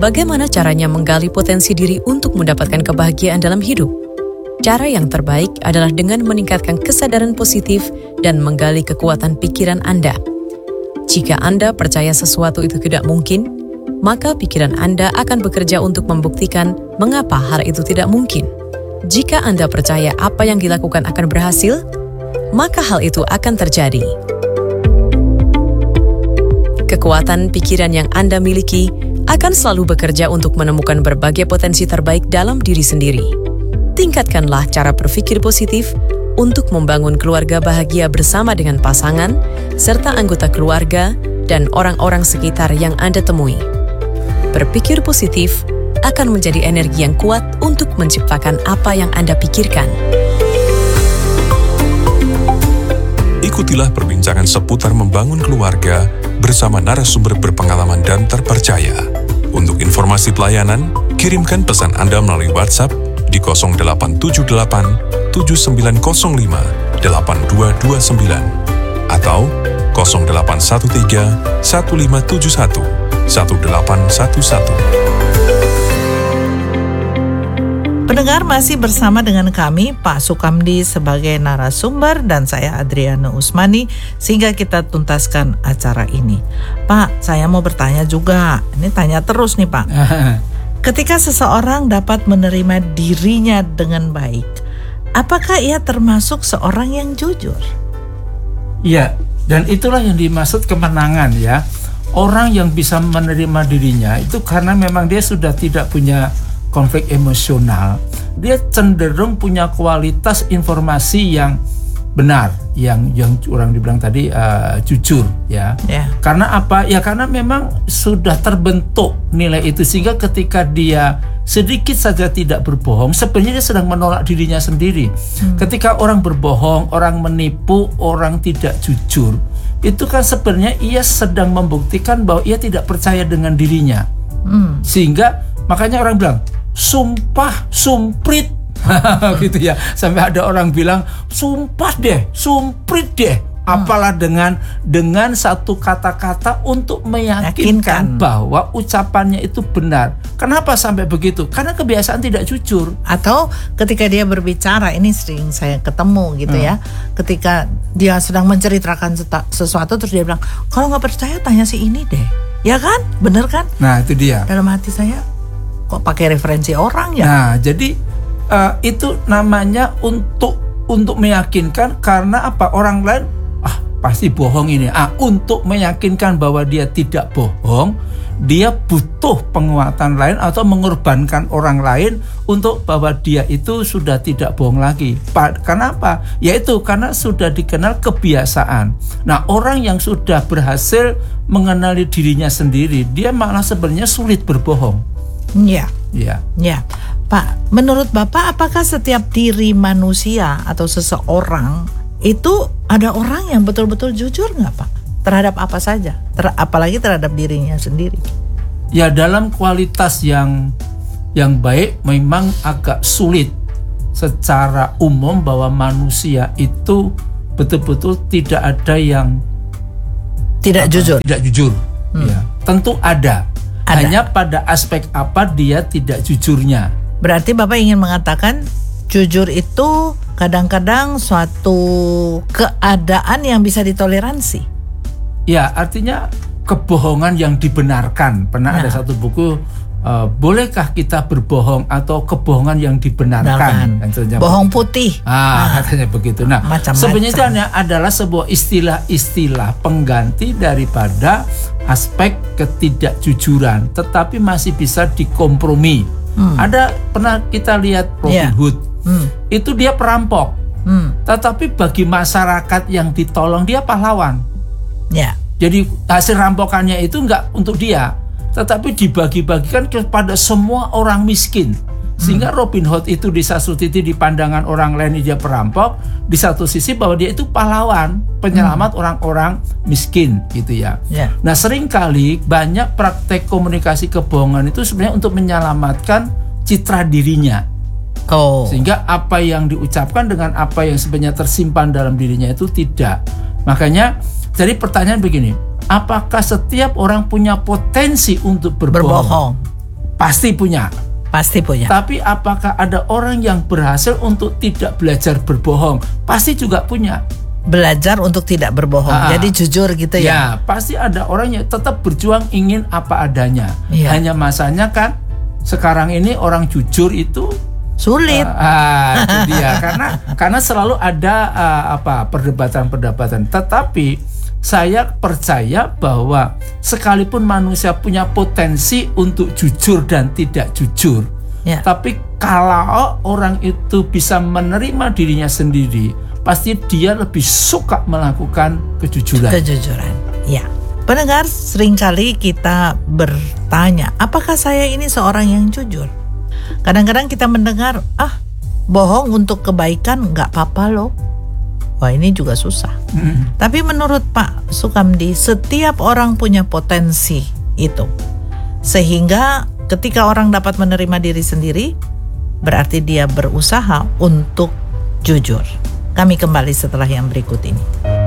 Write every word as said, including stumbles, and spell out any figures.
Bagaimana caranya menggali potensi diri untuk mendapatkan kebahagiaan dalam hidup? Cara yang terbaik adalah dengan meningkatkan kesadaran positif dan menggali kekuatan pikiran Anda. Jika Anda percaya sesuatu itu tidak mungkin, maka pikiran Anda akan bekerja untuk membuktikan mengapa hal itu tidak mungkin. Jika Anda percaya apa yang dilakukan akan berhasil, maka hal itu akan terjadi. Kekuatan pikiran yang Anda miliki akan selalu bekerja untuk menemukan berbagai potensi terbaik dalam diri sendiri. Tingkatkanlah cara berpikir positif untuk membangun keluarga bahagia bersama dengan pasangan, serta anggota keluarga dan orang-orang sekitar yang Anda temui. Berpikir positif akan menjadi energi yang kuat untuk menciptakan apa yang Anda pikirkan. Ikutilah perbincangan seputar membangun keluarga bersama narasumber berpengalaman dan terpercaya. Untuk informasi pelayanan, kirimkan pesan Anda melalui WhatsApp di nol delapan tujuh delapan tujuh sembilan nol lima delapan dua dua sembilan atau nol delapan satu tiga satu lima tujuh satu satu delapan satu satu. Pendengar, masih bersama dengan kami Pak Sukamdi sebagai narasumber dan saya Adriana Usmani sehingga kita tuntaskan acara ini. Pak, saya mau bertanya juga. Ini tanya terus nih Pak. Ketika seseorang dapat menerima dirinya dengan baik, apakah ia termasuk seorang yang jujur? Iya, dan itulah yang dimaksud kemenangan ya. Orang yang bisa menerima dirinya itu karena memang dia sudah tidak punya konflik emosional, dia cenderung punya kualitas informasi yang benar, yang yang orang dibilang tadi uh, jujur ya. Yeah. Karena apa? Ya karena memang sudah terbentuk nilai itu sehingga ketika dia sedikit saja tidak berbohong, sebenarnya dia sedang menolak dirinya sendiri. Hmm. Ketika orang berbohong, orang menipu, orang tidak jujur, itu kan sebenarnya ia sedang membuktikan bahwa ia tidak percaya dengan dirinya. Hmm. Sehingga makanya orang bilang sumpah, sumprit gitu ya. Sampai ada orang bilang sumpah deh, sumprit deh. Apalah dengan dengan satu kata-kata untuk meyakinkan Yakinkan. bahwa ucapannya itu benar. Kenapa sampai begitu? Karena kebiasaan tidak jujur. Atau ketika dia berbicara, ini sering saya ketemu gitu hmm. ya. Ketika dia sedang menceritakan sesuatu terus dia bilang, kalau nggak percaya tanya si ini deh. Ya kan? Bener kan? Nah itu dia. Dalam hati saya, kok pakai referensi orang ya? Nah jadi uh, itu namanya untuk untuk meyakinkan karena apa? Orang lain pasti bohong ini. Ah, untuk meyakinkan bahwa dia tidak bohong, dia butuh penguatan lain atau mengorbankan orang lain untuk bahwa dia itu sudah tidak bohong lagi. Kenapa? Yaitu karena sudah dikenal kebiasaan. Nah, orang yang sudah berhasil mengenali dirinya sendiri, dia malah sebenarnya sulit berbohong. Iya. Iya. Iya. Pak, menurut Bapak apakah setiap diri manusia atau seseorang itu ada orang yang betul-betul jujur nggak Pak? Terhadap apa saja, Ter- apalagi terhadap dirinya sendiri. Ya dalam kualitas yang yang baik memang agak sulit secara umum bahwa manusia itu betul-betul tidak ada yang tidak apa, jujur. Tidak jujur. Hmm. Ya, tentu ada. ada. Hanya pada aspek apa dia tidak jujurnya. Berarti Bapak ingin mengatakan jujur itu kadang-kadang suatu keadaan yang bisa ditoleransi. Ya, artinya kebohongan yang dibenarkan. Pernah nah. ada satu buku, uh, bolehkah kita berbohong atau kebohongan yang dibenarkan? Bohong putih. Ah, nah. katanya begitu. Nah, macam-macam. Sebenarnya itu adalah sebuah istilah-istilah pengganti daripada aspek ketidakjujuran, tetapi masih bisa dikompromi. Hmm. Ada pernah kita lihat Robin yeah. Hood. Hmm. Itu dia perampok, hmm. tetapi bagi masyarakat yang ditolong dia pahlawan. Ya. Jadi hasil rampokannya itu enggak untuk dia, tetapi dibagi-bagikan kepada semua orang miskin. Sehingga hmm. Robin Hood itu di satu titik di pandangan orang lain dia perampok, di satu sisi bahwa dia itu pahlawan, penyelamat hmm. orang-orang miskin gitu ya. Yeah. Nah seringkali banyak praktek komunikasi kebohongan itu sebenarnya untuk menyelamatkan citra dirinya. Oh. Sehingga apa yang diucapkan dengan apa yang sebenarnya tersimpan dalam dirinya itu tidak. Makanya jadi pertanyaan begini, apakah setiap orang punya potensi untuk berbohong? berbohong. Pasti punya. Pasti punya. Tapi apakah ada orang yang berhasil untuk tidak belajar berbohong? Pasti juga punya. Belajar untuk tidak berbohong. Ah, Jadi jujur gitu ya. Ya, pasti ada orang yang tetap berjuang ingin apa adanya. Ya. Hanya masanya kan sekarang ini orang jujur itu sulit. Uh, ah, itu dia. karena karena selalu ada uh, apa perdebatan-perdebatan. Tetapi saya percaya bahwa sekalipun manusia punya potensi untuk jujur dan tidak jujur, Ya. tapi kalau orang itu bisa menerima dirinya sendiri, pasti dia lebih suka melakukan kejujuran. Kejujuran. Ya. Pendengar, seringkali kita bertanya, apakah saya ini seorang yang jujur? Kadang-kadang kita mendengar, ah, bohong untuk kebaikan nggak apa-apa loh. Wah, ini juga susah. Mm. Tapi menurut Pak Sukamdi, setiap orang punya potensi itu. Sehingga ketika orang dapat menerima diri sendiri, berarti dia berusaha untuk jujur. Kami kembali setelah yang berikut ini.